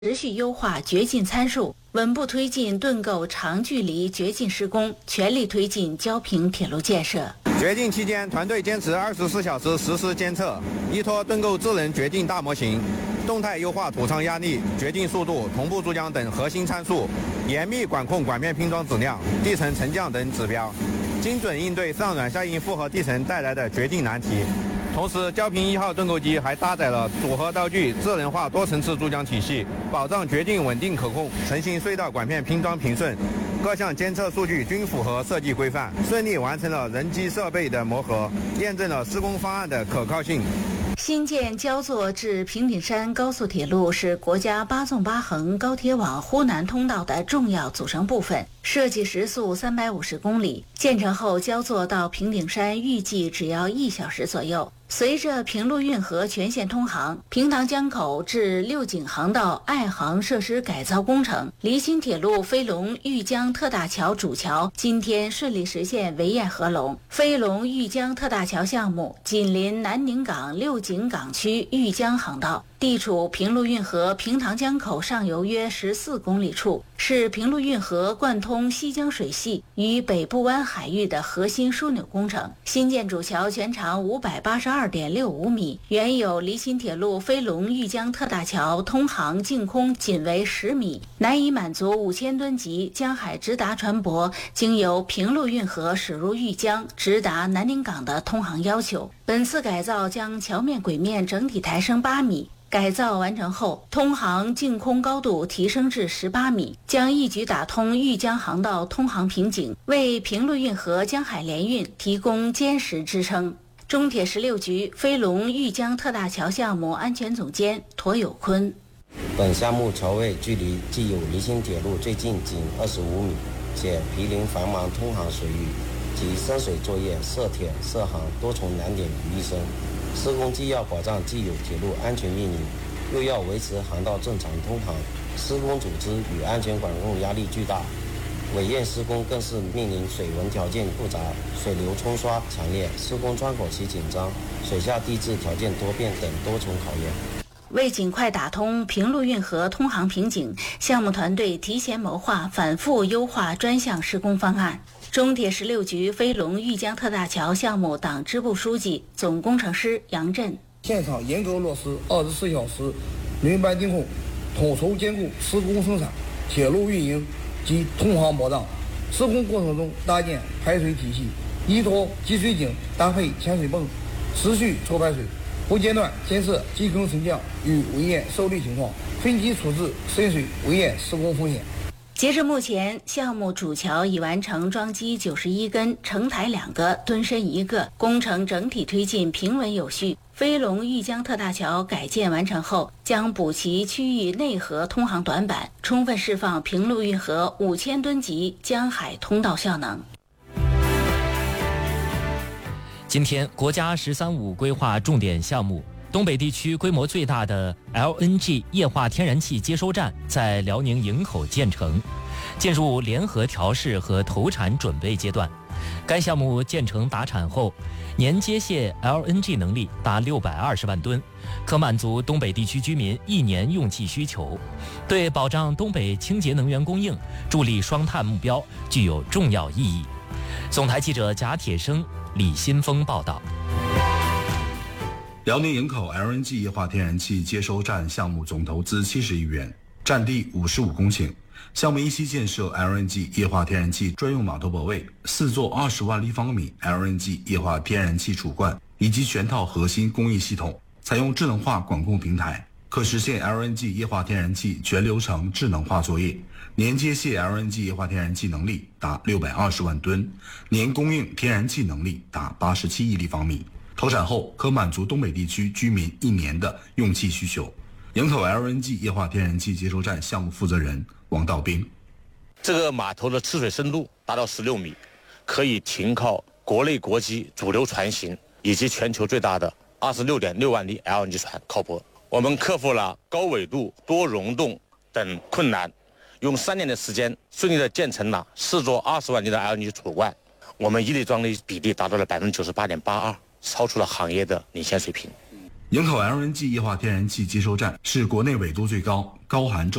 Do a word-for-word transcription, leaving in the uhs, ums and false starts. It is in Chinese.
持续优化掘进参数，稳步推进盾构长距离掘进施工，全力推进焦平铁路建设。 掘进期间，团队坚持二十四小时实时监测，依托盾构智能掘进大模型，动态优化土仓压力、掘进速度、同步注浆等核心参数，严密管控管面拼装质量、地层沉降等指标，精准应对上软下硬复合地层带来的掘进难题。同时，焦平一号盾构机还搭载了组合刀具智能化多层次注浆体系，保障掘进稳定可控，成型隧道管片拼装平顺，各项监测数据均符合设计规范，顺利完成了人机设备的磨合，验证了施工方案的可靠性。 新建焦作至平顶山高速铁路是国家八纵八横高铁网呼南通道的重要组成部分，设计时速三百五十公里，建成后焦作到平顶山预计只要一小时左右。随着平陆运河全线通航，平塘江口至六井航道爱航设施改造工程、离心铁路飞龙豫江特大桥主桥今天顺利实现围堰合龙。飞龙豫江特大桥项目紧邻南宁港六井港区豫江航道，地处平陆运河平塘江口上游约十四公里处，是平陆运河贯通西江水系与北部湾海域的核心枢纽工程。新建主桥全长五百八十二点六五米，原有离心铁路飞龙豫江特大桥通航净空仅为十米，难以满足五千吨级江海直达船舶经由平陆运河驶入豫江直达南宁港的通航要求。本次改造将桥面轨面整体抬升八米。改造完成后，通航净空高度提升至十八米，将一举打通豫江航道通航瓶颈，为平陆运河江海联运提供坚实支撑。中铁十六局飞龙豫江特大桥项目安全总监驼有坤： 本项目桥位距离既有离心铁路最近仅二十五米，且毗邻繁忙通航水域及深水作业、涉铁、涉航多重难点于一身。施工既要保障既有铁路安全运营，又要维持航道正常通航，施工组织与安全管控压力巨大。围堰施工更是面临水文条件复杂、水流冲刷强烈、施工窗口期紧张、水下地质条件多变等多重考验。 为尽快打通平陆运河通航瓶颈，项目团队提前谋划，反复优化专项施工方案。中铁十六局飞龙豫江特大桥项目党支部书记、总工程师杨震： 现场严格落实二十四小时轮班盯控，统筹兼顾施工生产、铁路运营及通航保障。施工过程中搭建排水体系，依托集水井搭配潜水泵，持续抽排水，不间断监测基坑沉降与围堰受力情况，分级处置深水围堰施工风险。 截至目前，项目主桥已完成装机九十一根，承台两个，墩深一个，工程整体推进平稳有序。飞龙豫江特大桥改建完成后，将补齐区域内河通航短板，充分释放平陆运河五千吨级江海通道效能。 今天，国家“十三五”规划重点项目东北地区规模最大的 L N G 液化天然气接收站在辽宁营口建成，进入联合调试和投产准备阶段。该项目建成达产后，年接卸 L N G 能力达六百二十万吨，可满足东北地区居民一年用气需求，对保障东北清洁能源供应、助力双碳目标具有重要意义。总台记者贾铁生、李新峰报道。 辽宁营口 L N G 液化天然气接收站项目总投资七十亿元，占地五十五公顷。项目一期建设 L N G 液化天然气专用码头泊位，四座二十万立方米 L N G 液化天然气储罐以及全套核心工艺系统，采用智能化管控平台，可实现 L N G 液化天然气全流程智能化作业。年接卸 L N G 液化天然气能力达六百二十万吨，年供应天然气能力达八十七亿立方米。投产后可满足东北地区居民一年的用气需求。营口 L N G 液化天然气接收站项目负责人王道兵： 这个码头的吃水深度达到十六米，可以停靠国内国际主流船型以及全球最大的二十六点六万例 L N G 船靠泊。我们克服了高纬度、多溶洞等困难，用三年的时间顺利的建成了四座二十万例的 L N G 储罐，我们一粒装的比例达到了百分之九十八点八二。超出了行业的领先水平。 营口 L N G 液化天然气接收站是国内纬度最高、 高寒骤